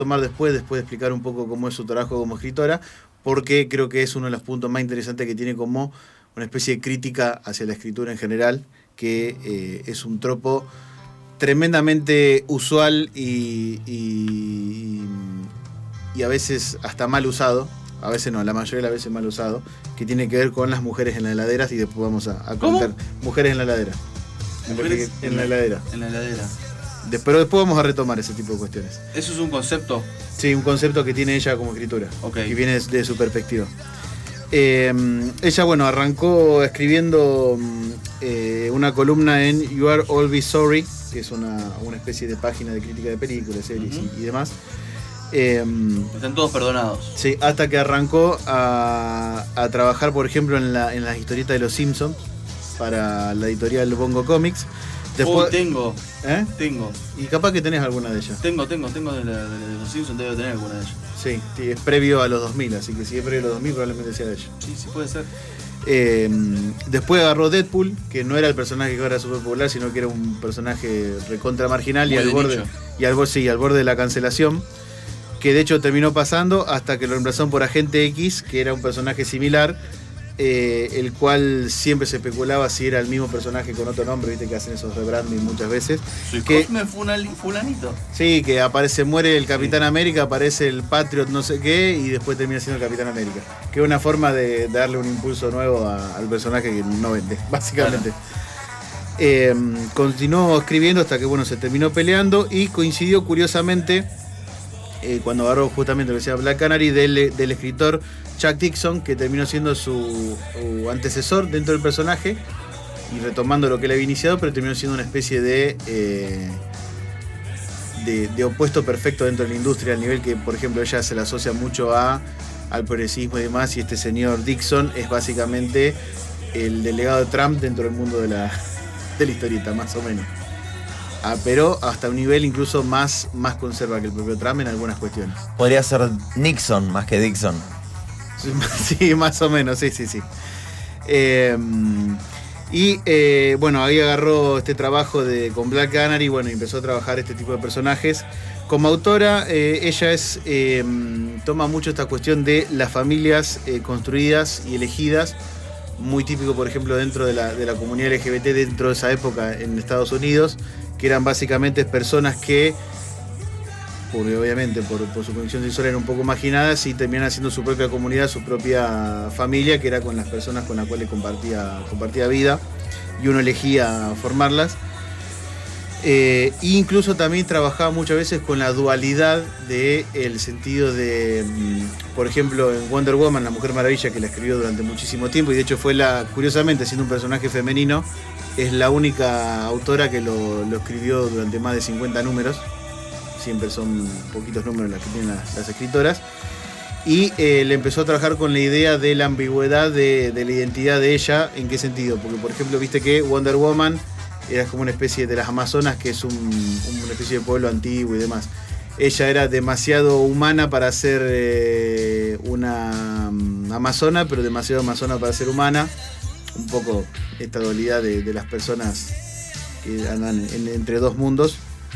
tomar después de explicar un poco cómo es su trabajo como escritora, porque creo que es uno de los puntos más interesantes que tiene como una especie de crítica hacia la escritura en general, que es un tropo tremendamente usual y a veces hasta mal usado, a veces no, la mayoría de las veces mal usado, que tiene que ver con las mujeres en las heladeras, y después vamos a contar. Mujeres en la heladera. Mujeres en la heladera. En la heladera. Pero después vamos a retomar ese tipo de cuestiones. ¿Eso es un concepto? Sí, un concepto que tiene ella como escritora, Okay. que viene de su perspectiva. Ella, bueno, arrancó escribiendo una columna en You Are Always Sorry, que es una especie de página de crítica de películas, series y demás. Están todos perdonados. Sí, hasta que arrancó a trabajar, por ejemplo, en las historietas de los Simpsons para la editorial Bongo Comics. Después, tengo. Tengo. Y capaz que tenés alguna de ellas. Tengo de los Simpsons, debo tener alguna de ellas. Sí, es previo a los 2000, así que si es previo a los 2000 probablemente sea de ella. Sí, puede ser. Después agarró Deadpool, que no era el personaje que ahora era súper popular, sino que era un personaje recontra marginal y al borde de la cancelación, que de hecho terminó pasando hasta que lo reemplazaron por Agente X, que era un personaje similar, el cual siempre se especulaba si era el mismo personaje con otro nombre, viste que hacen esos rebranding muchas veces. Soy Cosme fulanito. Sí, que muere el Capitán América, aparece el Patriot no sé qué, y después termina siendo el Capitán América. Que es una forma de darle un impulso nuevo al personaje que no vende, básicamente. Claro. Continuó escribiendo hasta que se terminó peleando, y coincidió curiosamente cuando agarró justamente lo que decía Black Canary del escritor Chuck Dixon, que terminó siendo su antecesor dentro del personaje y retomando lo que él había iniciado, pero terminó siendo una especie de opuesto perfecto dentro de la industria, al nivel que, por ejemplo, ella se la asocia mucho al progresismo y demás, y este señor Dixon es básicamente el delegado de Trump dentro del mundo de la historieta, más o menos. Pero hasta un nivel incluso más conserva que el propio Trump en algunas cuestiones. Podría ser Nixon más que Dixon. Sí, más o menos, sí. Ahí agarró este trabajo con Black Canary, y empezó a trabajar este tipo de personajes. Como autora, ella toma mucho esta cuestión de las familias construidas y elegidas, muy típico, por ejemplo, dentro de la comunidad LGBT dentro de esa época en Estados Unidos, que eran básicamente personas que, obviamente por su condición sexual, eran un poco marginadas y terminan haciendo su propia comunidad, su propia familia, que era con las personas con las cuales compartía vida, y uno elegía formarlas. Incluso también trabajaba muchas veces con la dualidad del sentido de, por ejemplo, en Wonder Woman, la Mujer Maravilla, que la escribió durante muchísimo tiempo, y de hecho curiosamente, siendo un personaje femenino, es la única autora que lo escribió durante más de 50 números. Siempre son poquitos números los que tienen las escritoras. Y le empezó a trabajar con la idea de la ambigüedad de la identidad de ella. ¿En qué sentido? Porque, por ejemplo, viste que Wonder Woman era como una especie de las Amazonas, que es una especie de pueblo antiguo y demás. Ella era demasiado humana para ser una amazona, pero demasiado amazona para ser humana. Un poco esta dualidad de las personas que andan entre dos mundos.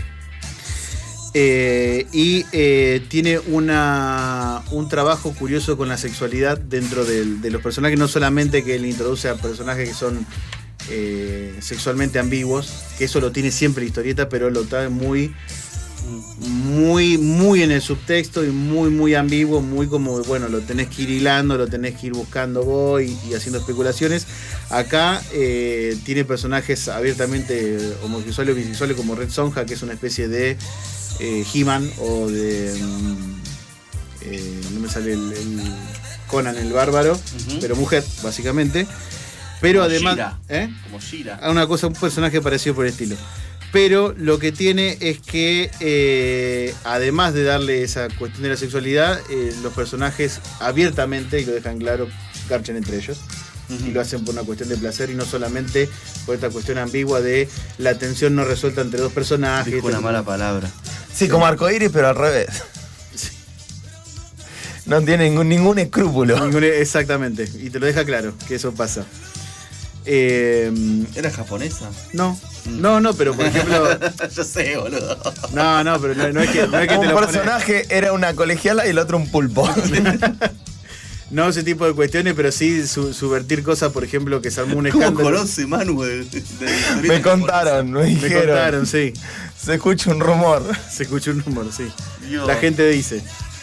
Tiene un trabajo curioso con la sexualidad dentro de los personajes, no solamente que él introduce a personajes que son sexualmente ambiguos, que eso lo tiene siempre la historieta, pero lo trae muy en el subtexto y muy ambiguo, muy como, lo tenés que ir hilando, lo tenés que ir buscando vos y haciendo especulaciones. Acá tiene personajes abiertamente homosexuales o bisexuales, como Red Sonja, que es una especie de He-Man, o de no me sale el Conan el Bárbaro, pero mujer, básicamente. Pero como además como Shira. Un personaje parecido por el estilo. Pero lo que tiene es que además de darle esa cuestión de la sexualidad, los personajes abiertamente, y lo dejan claro, garchan entre ellos. Y lo hacen por una cuestión de placer, y no solamente por esta cuestión ambigua de la tensión no resuelta entre dos personajes. Dijo una mala palabra. Sí, como arcoíris, pero al revés. Sí. No tiene ningún escrúpulo. Exactamente, y te lo deja claro que eso pasa. ¿Era japonesa? No, pero por ejemplo. Yo sé, boludo. No, pero no es que te Un lo personaje era una colegiala y el otro un pulpo. No ese tipo de cuestiones, pero sí subvertir cosas, por ejemplo, que se armó un escándalo. ¿Cómo conoce Manu de Me contaron, me dijeron. Me contaron, sí. Se escucha un rumor. Se escuchó un rumor, sí. Dios. La gente dice.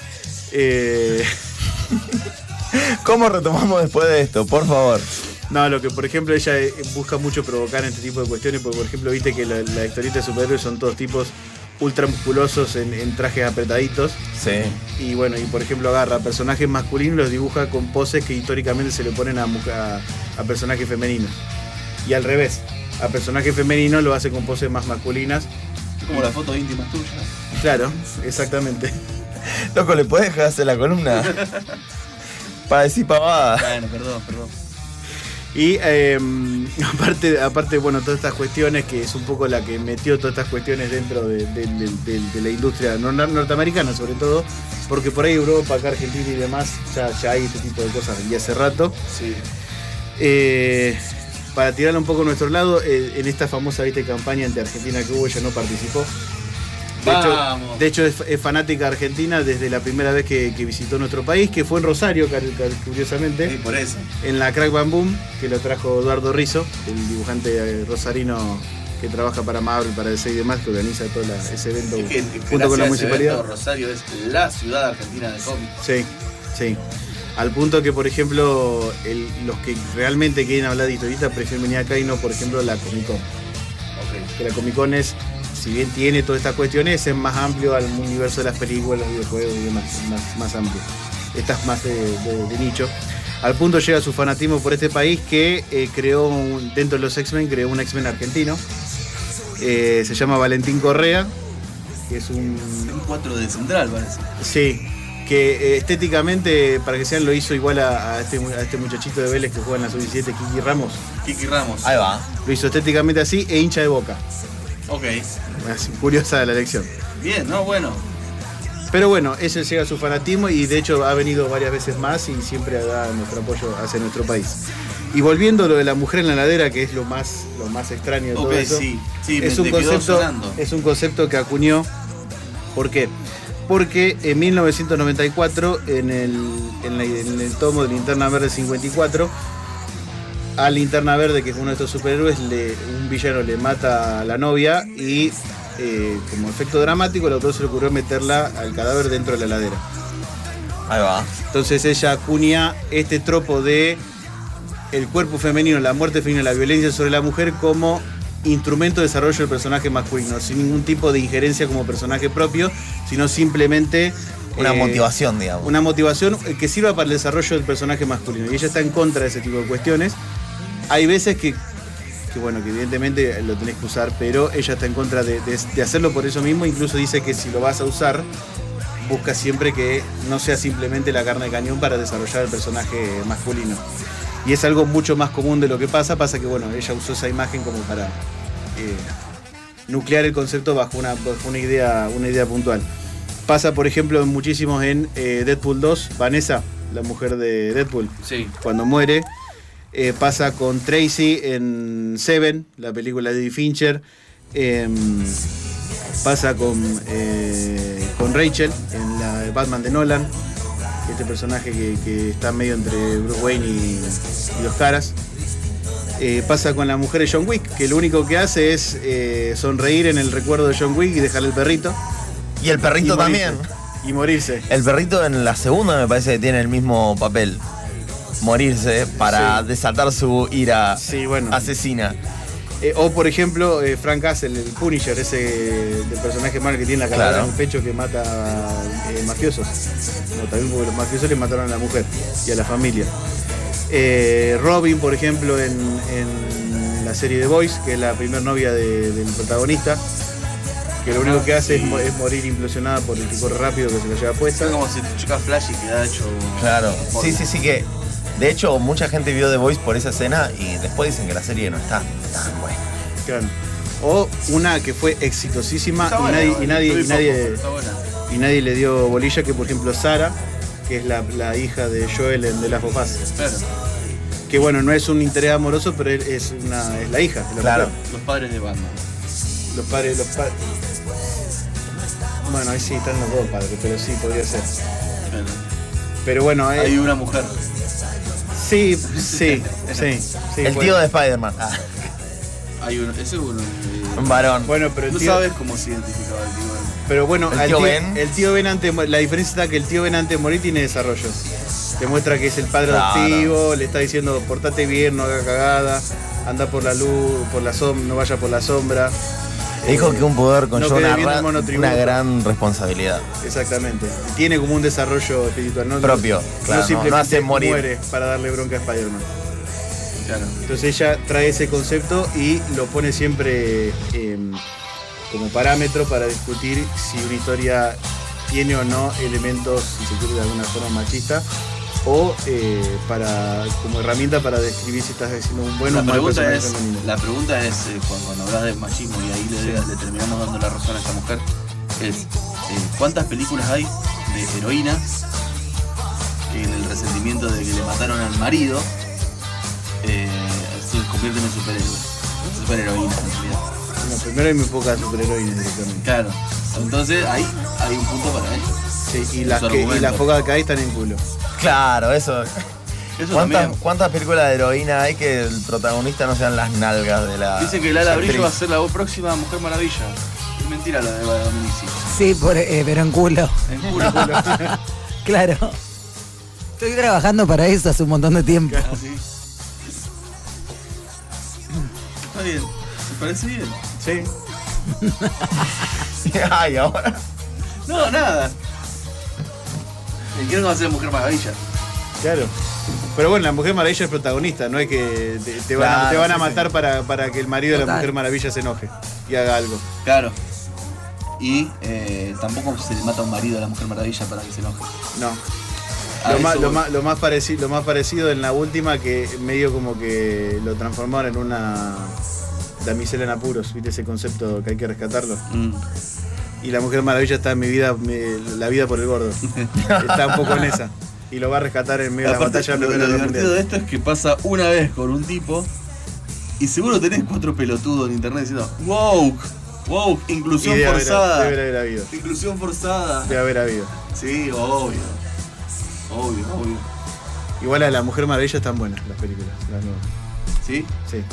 ¿Cómo retomamos después de esto? Por favor. No, lo que por ejemplo ella busca mucho provocar en este tipo de cuestiones, porque por ejemplo viste que la historieta de superhéroes son todos tipos ultra musculosos en trajes apretaditos. Sí. Y bueno, y por ejemplo agarra personajes masculinos y los dibuja con poses que históricamente se le ponen a personajes femeninos. Y al revés, a personajes femeninos lo hace con poses más masculinas. Como la foto íntima tuya. Claro, exactamente. Loco, ¿le podés dejar hacer la columna? Para decir pavada. Bueno, perdón. Y aparte, bueno, todas estas cuestiones, que es un poco la que metió todas estas cuestiones dentro de la industria norteamericana, sobre todo, porque por ahí Europa, acá Argentina y demás, ya hay este tipo de cosas y hace rato. Sí. Para tirarlo un poco a nuestro lado, en esta famosa campaña ante Argentina que hubo, ella no participó. De hecho es fanática argentina desde la primera vez que visitó nuestro país, que fue en Rosario, curiosamente. Sí, por eso. En la Crack Bam Boom, que lo trajo Eduardo Rizzo, el dibujante rosarino que trabaja para Marvel, para DC y demás, que organiza todo ese evento junto con la municipalidad. Rosario es la ciudad argentina de cómics. Sí. Al punto que, por ejemplo, los que realmente quieren hablar de historieta prefieren venir acá y no, por ejemplo, la Comic Con. Okay. Que la Comic Con es, si bien tiene todas estas cuestiones, es más amplio al universo de las películas, los videojuegos y demás, más amplio. Esta es más de nicho. Al punto llega su fanatismo por este país que dentro de los X-Men, creó un X-Men argentino. Se llama Valentín Correa, que es un 4 de Central, parece. Sí, que estéticamente, para que sean, lo hizo igual a este muchachito de Vélez que juega en la sub-17, Kiki Ramos. Ahí va. Lo hizo estéticamente así e hincha de Boca. Ok. Así, curiosa la elección. Bien, no, bueno. Pero bueno, ese llega a su fanatismo y de hecho ha venido varias veces más y siempre da nuestro apoyo hacia nuestro país. Y volviendo a lo de la mujer en la heladera, que es lo más extraño de todo eso, sí, es un concepto que acuñó. ¿Por qué? Porque en 1994, en el tomo de Linterna Verde 54, a Linterna Verde, que es uno de estos superhéroes, un villano le mata a la novia y como efecto dramático el autor se le ocurrió meterla al cadáver dentro de la heladera. Ahí va. Entonces ella acuña este tropo de el cuerpo femenino, la muerte femenina, la violencia sobre la mujer como instrumento de desarrollo del personaje masculino, sin ningún tipo de injerencia como personaje propio, sino simplemente una motivación, digamos. Una motivación que sirva para el desarrollo del personaje masculino. Y ella está en contra de ese tipo de cuestiones. Hay veces que bueno, que evidentemente lo tenés que usar, pero ella está en contra de hacerlo por eso mismo. Incluso dice que si lo vas a usar, busca siempre que no sea simplemente la carne de cañón para desarrollar el personaje masculino. Y es algo mucho más común de lo que pasa que bueno, ella usó esa imagen como para nuclear el concepto bajo una idea puntual. Pasa, por ejemplo, muchísimos en Deadpool 2, Vanessa, la mujer de Deadpool, sí, cuando muere. Pasa con Tracy en Seven, la película de David Fincher. Pasa con Rachel en la de Batman de Nolan, este personaje que está medio entre Bruce Wayne y Dos Caras. Pasa con la mujer de John Wick, que lo único que hace es sonreír en el recuerdo de John Wick y dejarle el perrito. Y el perrito también. Y morirse. El perrito en la segunda me parece que tiene el mismo papel. Morirse para desatar su ira asesina. O por ejemplo, Frank Castle, el Punisher, ese del personaje malo que tiene la calavera en el pecho que mata mafiosos. No, también porque los mafiosos le mataron a la mujer y a la familia. Robin, por ejemplo, en la serie The Boys, que es la primera novia del protagonista, que lo único que hace es morir implosionada por el que corre rápido, que se la lleva puesta. Es como si te choca Flash y queda hecho... Claro, sí, que... De hecho, mucha gente vio The Voice por esa escena y después dicen que la serie no está tan buena. Claro. O una que fue exitosísima y nadie le dio bolilla, que por ejemplo Sara, que es la hija de Joel en The Last of Us. Claro. Que bueno, no es un interés amoroso, pero es la hija. Es la claro. mujer. Los padres de Batman. Los padres. Bueno, ahí sí están los dos padres, pero sí, podría ser. Bueno, pero bueno, hay una mujer. Sí. El tío de Spider-Man. Hay uno, ese es un varón. Bueno, pero no sabes cómo se identificaba el tío Ben. Pero bueno, el tío Ben la diferencia está que el tío Ben antes de morir tiene desarrollo. Demuestra que es el padre adoptivo, le está diciendo portate bien, no haga cagada, anda por la luz, por la sombra, no vaya por la sombra. Dijo que un poder conlleva una gran responsabilidad. Exactamente. Tiene como un desarrollo espiritual, ¿no? Propio, claro, no simplemente no hace morir. muere para darle bronca a Spider-Man. Claro. Entonces ella trae ese concepto y lo pone siempre como parámetro para discutir si una historia tiene o no elementos, si se quiere de alguna forma machista, o como herramienta para describir si estás haciendo un buen o mal personaje femenino. La pregunta es, cuando hablas de machismo y ahí le terminamos dando la razón a esta mujer, es ¿cuántas películas hay de heroínas que en el resentimiento de que le mataron al marido se convierten en superheroínas en realidad? No, primero hay muy pocas superheroínas directamente. Claro, entonces ahí hay un punto para ello. Sí, y las pocas que hay están en culo. Claro, eso. ¿Cuántas películas de heroína hay que el protagonista no sean las nalgas de la... Dice que Lala Brillo va a ser la próxima Mujer Maravilla. Es mentira la de Dominici. Sí, pero en culo. En culo. Claro. Estoy trabajando para eso hace un montón de tiempo. Claro, sí. Está bien. ¿Me parece bien? Sí. Ay, ahora. No, nada. Quiero que va a ser Mujer Maravilla. Claro. Pero bueno, la Mujer Maravilla es protagonista, no es que te van a matar para que el marido de la Mujer Maravilla se enoje y haga algo. Claro. Y tampoco se le mata a un marido a la Mujer Maravilla para que se enoje. No. Lo más parecido en la última, que medio como que lo transformaron en una damisela en apuros, ¿viste ese concepto que hay que rescatarlo? Y la Mujer Maravilla está en mi vida, la vida por el gordo. Está un poco en esa. Y lo va a rescatar en medio de la batalla. Lo divertido de esto es que pasa una vez con un tipo y seguro tenés 4 pelotudos en internet diciendo woke, inclusión forzada. Debe haber habido. Inclusión forzada. Debe haber habido. Sí, obvio. Igual a la Mujer Maravilla están buenas las películas, las nuevas. ¿Sí? Sí.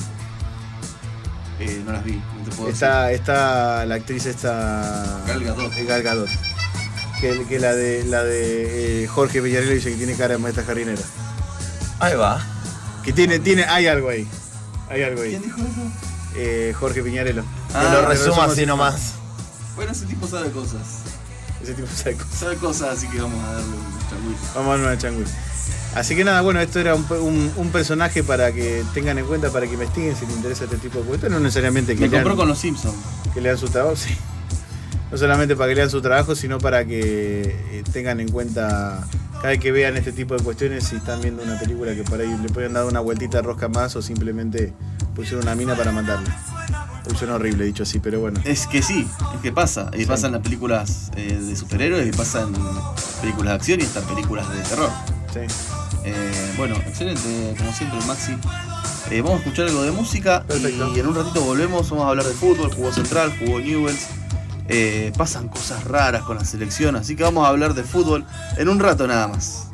No las vi, no te puedo está la actriz Gal Gadot. Que la de Jorge Villarreal dice que tiene cara de maestra jardinera. Ahí va. Que hay algo ahí. ¿Quién dijo eso? Jorge Piñarello. Que lo resuma así nomás. Bueno, ese tipo sabe cosas. Sabe cosas, así que vamos a darle un changüí. Vamos a darle una changüí. Así que nada, bueno, esto era un personaje para que tengan en cuenta, para que investiguen si les interesa este tipo de cuestiones. No necesariamente que me compró con los Simpsons. Que lean su trabajo, sí. No solamente para que lean su trabajo, sino para que tengan en cuenta cada vez que vean este tipo de cuestiones, si están viendo una película que por ahí le pueden dar una vueltita de rosca más o simplemente pusieron una mina para matarla. Suena horrible dicho así, pero bueno. Es que sí, es que pasa. Y pasa en las películas de superhéroes, y pasa en películas de acción y hasta películas de terror. Sí. Bueno, excelente, como siempre, Maxi. Vamos a escuchar algo de música. Perfecto. Y en un ratito volvemos, vamos a hablar de fútbol. Jugó Central, jugó Newell's. Pasan cosas raras con la selección, así que vamos a hablar de fútbol en un rato nada más.